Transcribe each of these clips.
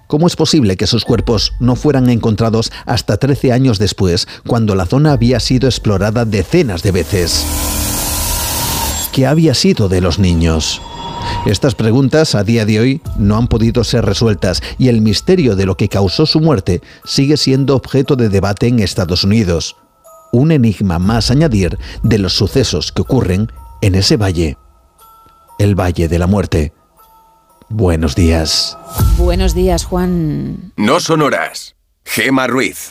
¿Cómo es posible que sus cuerpos no fueran encontrados hasta 13 años después, cuando la zona había sido explorada decenas de veces? ¿Qué había sido de los niños? Estas preguntas a día de hoy no han podido ser resueltas y el misterio de lo que causó su muerte sigue siendo objeto de debate en Estados Unidos. Un enigma más a añadir de los sucesos que ocurren en ese valle, el Valle de la Muerte. Buenos días. Buenos días, Juan. No son horas. Gema Ruiz.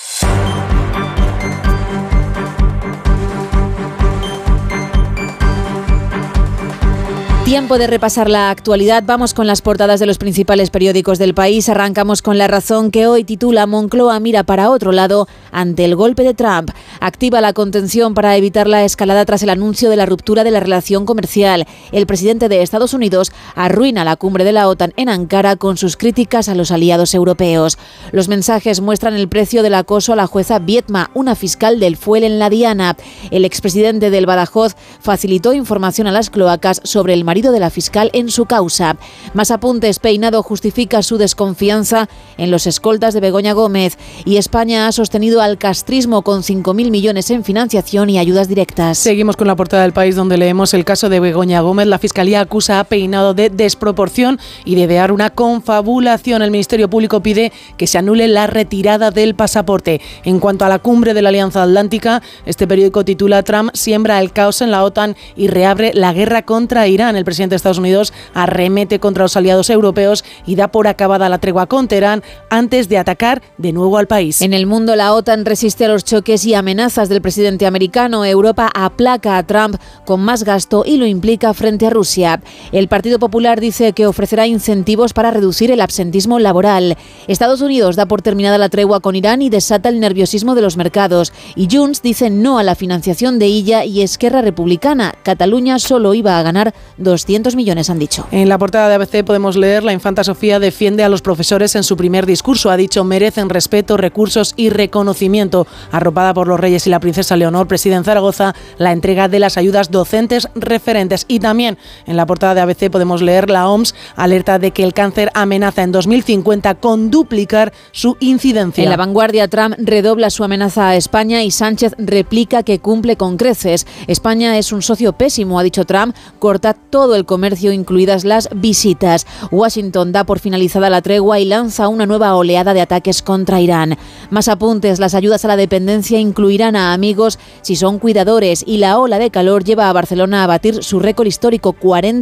Tiempo de repasar la actualidad. Vamos con las portadas de los principales periódicos del país. Arrancamos con La Razón, que hoy titula: Moncloa mira para otro lado ante el golpe de Trump. Activa la contención para evitar la escalada tras el anuncio de la ruptura de la relación comercial. El presidente de Estados Unidos arruina la cumbre de la OTAN en Ankara con sus críticas a los aliados europeos. Los mensajes muestran el precio del acoso a la jueza Viedma, una fiscal del Fuel en la Diana. El expresidente del Badajoz facilitó información a las cloacas sobre el marido de la fiscal en su causa. Más apuntes: Peinado justifica su desconfianza en los escoltas de Begoña Gómez, y España ha sostenido al castrismo con 5.000 millones en financiación y ayudas directas. Seguimos con la portada del País, donde leemos el caso de Begoña Gómez. La Fiscalía acusa a Peinado de desproporción y de idear una confabulación. El Ministerio Público pide que se anule la retirada del pasaporte. En cuanto a la cumbre de la Alianza Atlántica, este periódico titula: Trump siembra el caos en la OTAN y reabre la guerra contra Irán. El presidente de Estados Unidos arremete contra los aliados europeos y da por acabada la tregua con Teherán antes de atacar de nuevo al país. En el mundo, la OTAN resiste a los choques y amenazas del presidente americano. Europa aplaca a Trump con más gasto y lo implica frente a Rusia. El Partido Popular dice que ofrecerá incentivos para reducir el absentismo laboral. Estados Unidos da por terminada la tregua con Irán y desata el nerviosismo de los mercados. Y Junts dice no a la financiación de Illa y Esquerra Republicana. Cataluña solo iba a ganar 200 millones, han dicho. En la portada de ABC podemos leer: la infanta Sofía defiende a los profesores en su primer discurso. Ha dicho: merecen respeto, recursos y reconocimiento. Arropada por los reyes y la princesa Leonor, preside en Zaragoza la entrega de las ayudas docentes referentes. Y también en la portada de ABC podemos leer: la OMS alerta de que el cáncer amenaza en 2050 con duplicar su incidencia. En La Vanguardia, Trump redobla su amenaza a España y Sánchez replica que cumple con creces. España es un socio pésimo, ha dicho Trump, corta todo el comercio, incluidas las visitas. Washington da por finalizada la tregua y lanza una nueva oleada de ataques contra Irán. Más apuntes: las ayudas a la dependencia incluirán a amigos si son cuidadores, y la ola de calor lleva a Barcelona a batir su récord histórico,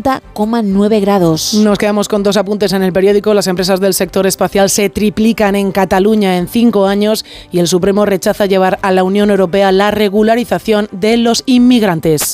40,9 grados. Nos quedamos con dos apuntes en el periódico. Las empresas del sector espacial se triplican en Cataluña en 5 años y el Supremo rechaza llevar a la Unión Europea la regularización de los inmigrantes.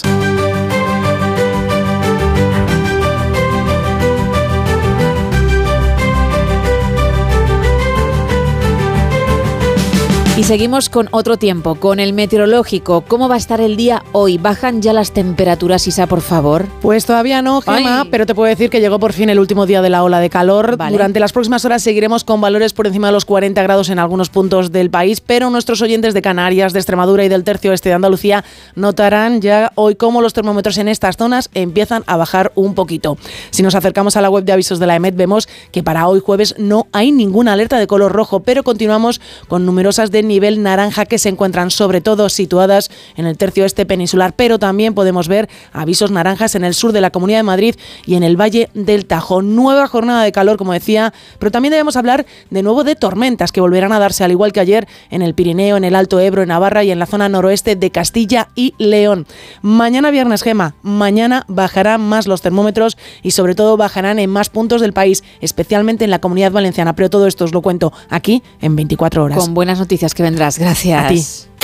Y seguimos con otro tiempo, con el meteorológico. ¿Cómo va a estar el día hoy? ¿Bajan ya las temperaturas, Isa, por favor? Pues todavía no, Gema, pero te puedo decir que llegó por fin el último día de la ola de calor. Vale. Durante las próximas horas seguiremos con valores por encima de los 40 grados en algunos puntos del país, pero nuestros oyentes de Canarias, de Extremadura y del tercio oeste de Andalucía notarán ya hoy cómo los termómetros en estas zonas empiezan a bajar un poquito. Si nos acercamos a la web de avisos de la EMET, vemos que para hoy jueves no hay ninguna alerta de color rojo, pero continuamos con numerosas de nivel naranja que se encuentran sobre todo situadas en el tercio este peninsular, pero también podemos ver avisos naranjas en el sur de la Comunidad de Madrid y en el Valle del Tajo. Nueva jornada de calor, como decía, pero también debemos hablar de nuevo de tormentas que volverán a darse al igual que ayer en el Pirineo, en el Alto Ebro, en Navarra y en la zona noroeste de Castilla y León. Mañana viernes, Gema, mañana bajarán más los termómetros y sobre todo bajarán en más puntos del país, especialmente en la Comunidad Valenciana, pero todo esto os lo cuento aquí en 24 horas. Con buenas noticias que vendrás. Gracias. A ti.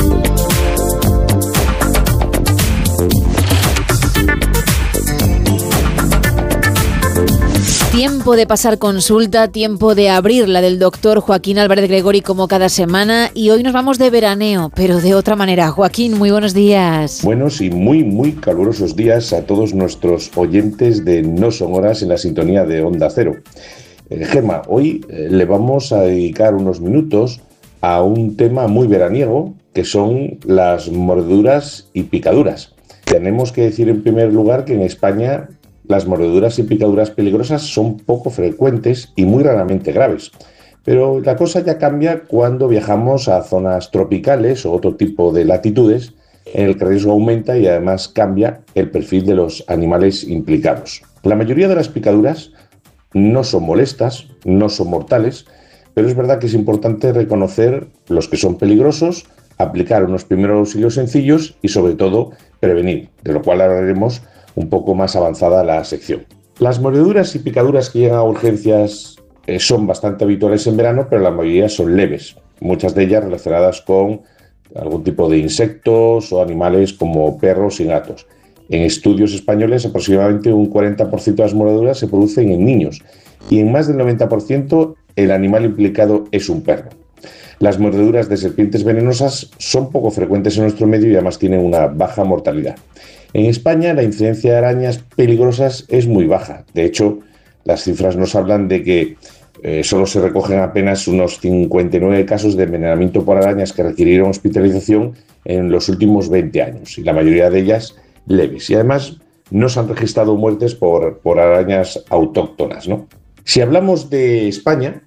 Tiempo de pasar consulta, tiempo de abrir la del doctor Joaquín Álvarez Gregori como cada semana, y hoy nos vamos de veraneo, pero de otra manera. Joaquín, muy buenos días. Buenos y muy calurosos días a todos nuestros oyentes de No Son Horas en la sintonía de Onda Cero. Gema, hoy le vamos a dedicar unos minutos a un tema muy veraniego, que son las mordeduras y picaduras. Tenemos que decir en primer lugar que en España las mordeduras y picaduras peligrosas son poco frecuentes y muy raramente graves. Pero la cosa ya cambia cuando viajamos a zonas tropicales o otro tipo de latitudes en el que el riesgo aumenta y además cambia el perfil de los animales implicados. La mayoría de las picaduras no son molestas, no son mortales, pero es verdad que es importante reconocer los que son peligrosos, aplicar unos primeros auxilios sencillos y sobre todo prevenir, de lo cual hablaremos un poco más avanzada la sección. Las mordeduras y picaduras que llegan a urgencias son bastante habituales en verano, pero la mayoría son leves, muchas de ellas relacionadas con algún tipo de insectos o animales como perros y gatos. En estudios españoles, aproximadamente un 40% de las mordeduras se producen en niños y en más del 90% el animal implicado es un perro. Las mordeduras de serpientes venenosas son poco frecuentes en nuestro medio y además tienen una baja mortalidad. En España la incidencia de arañas peligrosas es muy baja. De hecho, las cifras nos hablan de que solo se recogen apenas unos 59 casos de envenenamiento por arañas que requirieron hospitalización en los últimos 20 años, y la mayoría de ellas leves. Y además no se han registrado muertes por arañas autóctonas, ¿no? Si hablamos de España,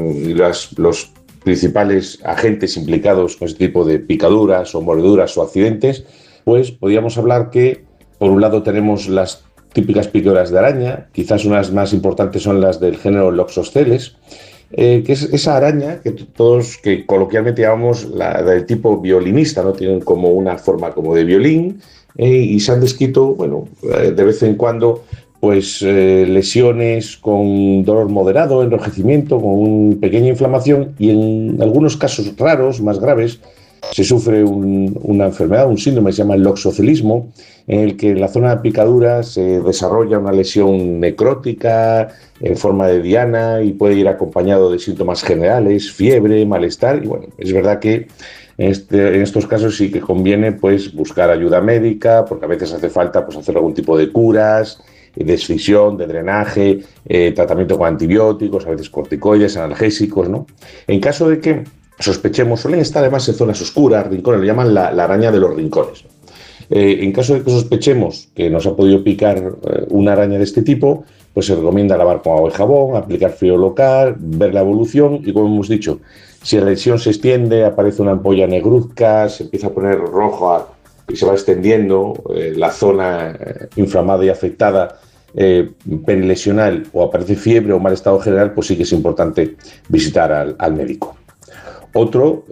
los principales agentes implicados con este tipo de picaduras o mordeduras o accidentes, pues podríamos hablar que, por un lado, tenemos las típicas picaduras de araña, quizás unas más importantes son las del género Loxosceles, que es esa araña que todos, que coloquialmente llamamos la del tipo violinista, ¿no? Tienen como una forma como de violín, y se han descrito, bueno, de vez en cuando, pues lesiones con dolor moderado, enrojecimiento, con una pequeña inflamación, y en algunos casos raros, más graves, se sufre una enfermedad, un síndrome que se llama el loxocelismo, en el que en la zona de picadura se desarrolla una lesión necrótica en forma de diana y puede ir acompañado de síntomas generales, fiebre, malestar. Y bueno, es verdad que en estos casos sí que conviene pues buscar ayuda médica, porque a veces hace falta pues hacer algún tipo de curas, de desfisión, de drenaje, tratamiento con antibióticos, a veces corticoides, analgésicos, ¿no? En caso de que sospechemos, suelen estar además en zonas oscuras, rincones, le llaman la araña de los rincones. En caso de que sospechemos que nos ha podido picar una araña de este tipo, pues se recomienda lavar con agua y jabón, aplicar frío local, ver la evolución y, como hemos dicho, si la lesión se extiende, aparece una ampolla negruzca, se empieza a poner roja y se va extendiendo la zona inflamada y afectada perilesional, o aparece fiebre o mal estado general, pues sí que es importante visitar al médico. Otro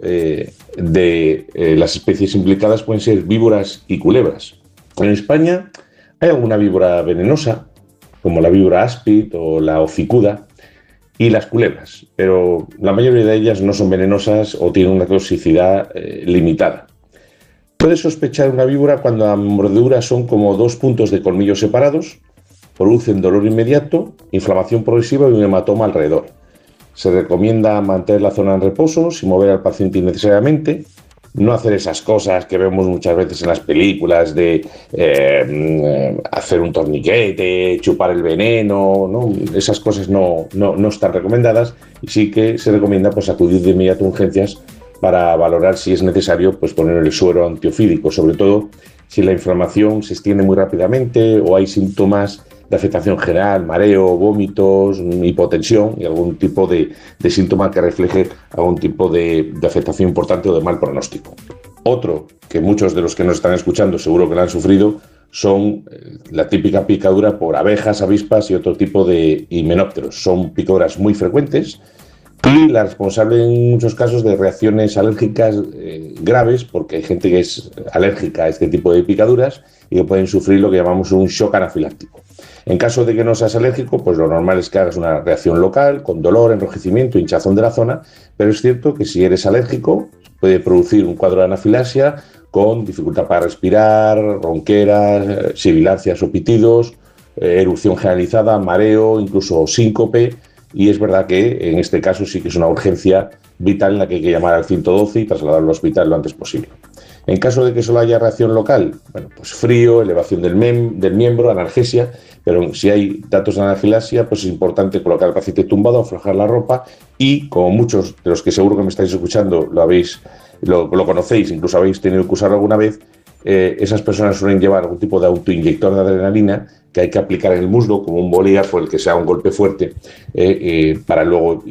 de las especies implicadas pueden ser víboras y culebras. En España hay alguna víbora venenosa, como la víbora áspid o la hocicuda, y las culebras, pero la mayoría de ellas no son venenosas o tienen una toxicidad limitada. Puedes sospechar una víbora cuando las mordeduras son como 2 puntos de colmillo separados, producen dolor inmediato, inflamación progresiva y un hematoma alrededor. Se recomienda mantener la zona en reposo, sin mover al paciente innecesariamente, no hacer esas cosas que vemos muchas veces en las películas de hacer un torniquete, chupar el veneno, ¿no? Esas cosas no están recomendadas, y sí que se recomienda pues acudir de inmediato a urgencias para valorar si es necesario pues poner el suero antiofídico, sobre todo si la inflamación se extiende muy rápidamente o hay síntomas de afectación general, mareo, vómitos, hipotensión y algún tipo de síntoma que refleje algún tipo de afectación importante o de mal pronóstico. Otro que muchos de los que nos están escuchando seguro que lo han sufrido son la típica picadura por abejas, avispas y otro tipo de himenópteros. Son picaduras muy frecuentes y la responsable en muchos casos de reacciones alérgicas graves, porque hay gente que es alérgica a este tipo de picaduras y que pueden sufrir lo que llamamos un shock anafiláctico. En caso de que no seas alérgico, pues lo normal es que hagas una reacción local, con dolor, enrojecimiento, hinchazón de la zona, pero es cierto que si eres alérgico, puede producir un cuadro de anafilaxia con dificultad para respirar, ronqueras, sibilancias o pitidos, erupción generalizada, mareo, incluso síncope, y es verdad que en este caso sí que es una urgencia vital en la que hay que llamar al 112 y trasladarlo al hospital lo antes posible. En caso de que solo haya reacción local, bueno, pues frío, elevación del miembro, analgesia, pero si hay datos de anafilaxia, pues es importante colocar al paciente tumbado, aflojar la ropa y, como muchos de los que seguro que me estáis escuchando lo conocéis, incluso habéis tenido que usarlo alguna vez, esas personas suelen llevar algún tipo de autoinyector de adrenalina que hay que aplicar en el muslo, como un bolígrafo, el que sea un golpe fuerte, para luego